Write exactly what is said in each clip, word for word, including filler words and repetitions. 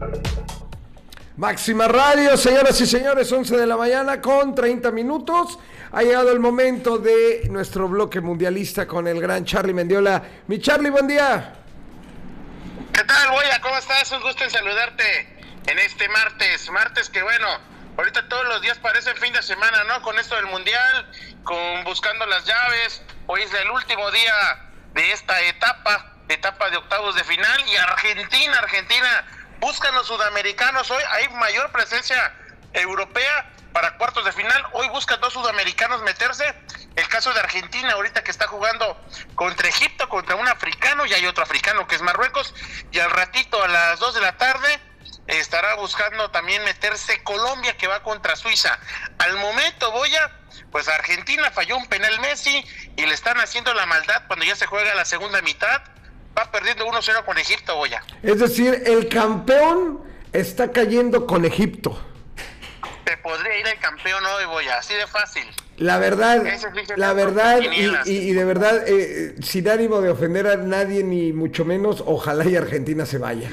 Máxima Radio, señoras y señores, once de la mañana con treinta minutos. Ha llegado el momento de nuestro bloque mundialista con el gran Charly Mendiola. Mi Charly, buen día. ¿Qué tal, Boya? ¿Cómo estás? Un gusto en saludarte en este martes. Martes que, bueno, ahorita todos los días parecen fin de semana, ¿no? Con esto del mundial, con buscando las llaves. Hoy es el último día de esta etapa, etapa de octavos de final. Y Argentina, Argentina... buscan los sudamericanos. Hoy hay mayor presencia europea para cuartos de final. Hoy buscan dos sudamericanos meterse. El caso de Argentina, ahorita que está jugando contra Egipto, contra un africano, y hay otro africano que es Marruecos. Y al ratito, a las dos de la tarde, estará buscando también meterse Colombia, que va contra Suiza. Al momento, Boya, pues Argentina falló un penal Messi y le están haciendo la maldad cuando ya se juega la segunda mitad. Va perdiendo uno cero con Egipto, Boya. Es decir, el campeón está cayendo con Egipto. Te podría ir el campeón hoy, Boya, así de fácil. La verdad, la verdad, y, y, y de verdad, eh, sin ánimo de ofender a nadie, ni mucho menos, ojalá y Argentina se vaya.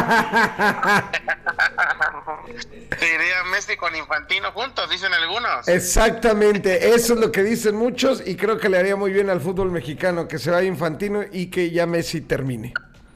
Sería Messi con Infantino juntos, dicen algunos. Exactamente, eso es lo que dicen muchos, y creo que le haría muy bien al fútbol mexicano que se vaya Infantino y que ya Messi termine.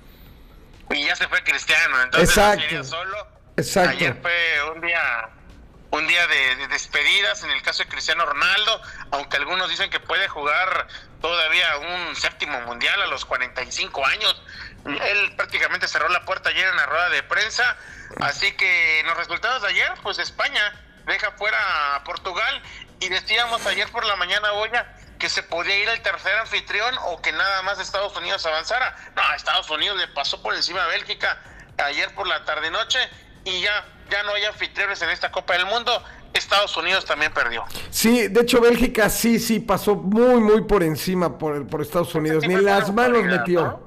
Y ya se fue Cristiano, entonces exacto, solo. Exacto. Ayer fue un día... un día de, de despedidas en el caso de Cristiano Ronaldo, aunque algunos dicen que puede jugar todavía un séptimo mundial a los cuarenta y cinco años. Él prácticamente cerró la puerta ayer en la rueda de prensa, así que en los resultados de ayer, pues España deja fuera a Portugal, y decíamos ayer por la mañana, Boya, que se podía ir el tercer anfitrión o que nada más Estados Unidos avanzara. No, a Estados Unidos le pasó por encima a Bélgica ayer por la tarde-noche, y ya ya no hay anfitriones en esta Copa del Mundo. Estados Unidos también perdió. Sí, de hecho Bélgica sí, sí pasó muy, muy por encima por, por Estados Unidos, ni las manos metió. ¿No?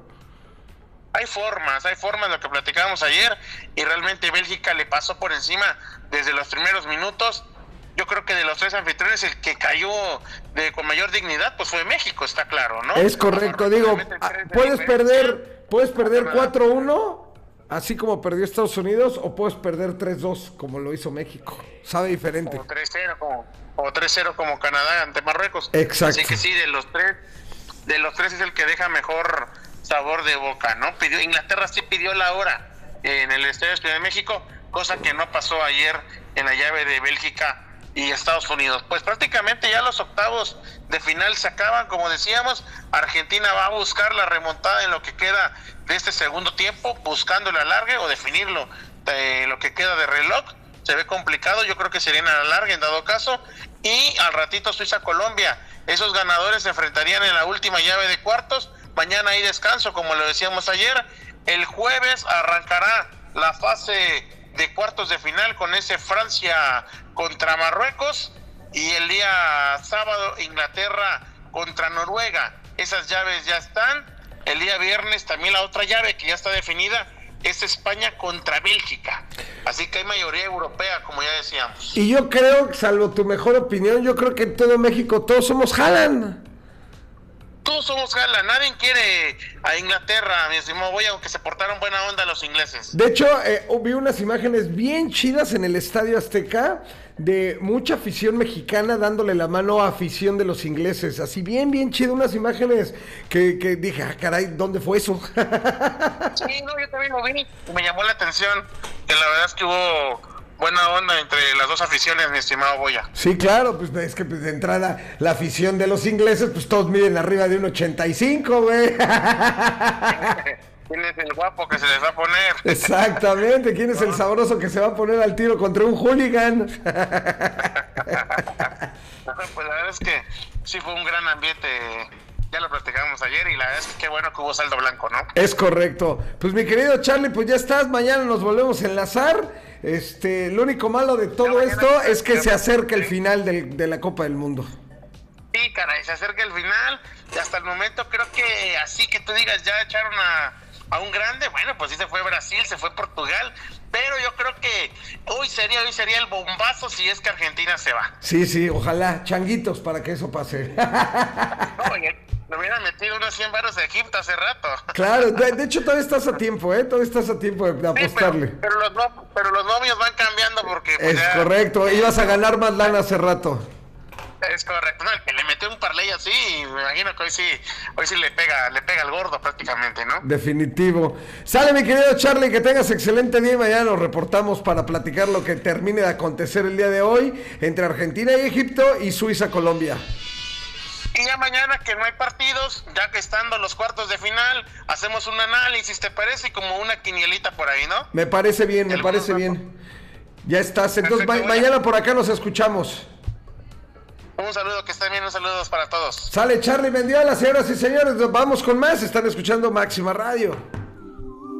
Hay formas, hay formas, lo que platicábamos ayer, y realmente Bélgica le pasó por encima desde los primeros minutos. Yo creo que de los tres anfitriones el que cayó de, con mayor dignidad pues fue México, está claro, ¿no? Es correcto, digo, puedes perder, puedes perder cuatro uno, así como perdió Estados Unidos, o puedes perder tres dos, como lo hizo México. Sabe diferente. O tres cero como, o tres cero como Canadá ante Marruecos. Exacto. Así que sí, de los tres, de los tres es el que deja mejor sabor de boca, ¿no? Pidió, Inglaterra sí pidió la hora en el Estadio Ciudad de México, cosa que no pasó ayer en la llave de Bélgica y Estados Unidos. Pues prácticamente ya los octavos de final se acaban, como decíamos. Argentina va a buscar la remontada en lo que queda de este segundo tiempo, buscando el alargue o definirlo de lo que queda de reloj. Se ve complicado, yo creo que sería en el alargue en dado caso, y al ratito Suiza-Colombia. Esos ganadores se enfrentarían en la última llave de cuartos. Mañana hay descanso, como lo decíamos ayer. El jueves arrancará la fase de cuartos de final con ese Francia contra Marruecos, y el día sábado Inglaterra contra Noruega. Esas llaves ya están. El día viernes también la otra llave que ya está definida es España contra Bélgica. Así que hay mayoría europea, como ya decíamos. Y yo creo, salvo tu mejor opinión, yo creo que en todo México todos somos Haaland. Todos somos Haaland, nadie quiere a Inglaterra, mi estimado Boya, aunque se portaron buena onda los ingleses. De hecho, eh, vi unas imágenes bien chidas en el Estadio Azteca de mucha afición mexicana dándole la mano a afición de los ingleses. Así bien, bien chido, unas imágenes que, que dije, ah, caray, ¿dónde fue eso? Sí, no, yo también lo vi. Me llamó la atención que la verdad es que hubo buena onda entre las dos aficiones, mi estimado Boya. Sí, claro, pues es que pues, de entrada la afición de los ingleses, pues todos miden arriba de un ochenta y cinco, güey. ¿Quién es el guapo que se les va a poner? Exactamente, ¿quién es el sabroso que se va a poner al tiro contra un hooligan? Pues la verdad es que sí fue un gran ambiente. Ya lo platicamos ayer, y la verdad es que qué bueno que hubo saldo blanco, ¿no? Es correcto. Pues mi querido Charly, pues ya estás, mañana nos volvemos a enlazar. Este, lo único malo de todo esto es que se acerca el final del, de la Copa del Mundo. Sí, caray, se acerca el final, y hasta el momento creo que así que tú digas, ya echaron a, a un grande. Bueno, pues sí, se fue Brasil, se fue Portugal, pero yo creo que hoy sería, hoy sería el bombazo si es que Argentina se va. Sí, sí, ojalá, changuitos para que eso pase. No, y, Le hubiera metido unos cien varos a Egipto hace rato. Claro, de, de hecho todavía estás a tiempo, ¿eh? Todavía estás a tiempo de, de Sí, apostarle. pero, pero, los, no- pero los novios van cambiando porque... pues, Es ya- correcto, ibas a ganar más lana hace rato. Es correcto, no, el que le metió un parlay así, me imagino que hoy sí, hoy sí le pega, le pega al gordo prácticamente, ¿no? Definitivo. Sale, mi querido Charlie, que tengas excelente día y mañana nos reportamos para platicar lo que termine de acontecer el día de hoy entre Argentina y Egipto y Suiza-Colombia. Y ya mañana que no hay partidos, ya que estando los cuartos de final, hacemos un análisis, ¿te parece? Como una quinielita por ahí, ¿no? Me parece bien, me ¿El parece grupo? bien. Ya estás, entonces Perfecto, ma- voy a- mañana por acá nos escuchamos. Un saludo, que estén bien, un saludo para todos. Sale Charlie Mendiola, señoras y señores, nos vamos con más, están escuchando Máxima Radio.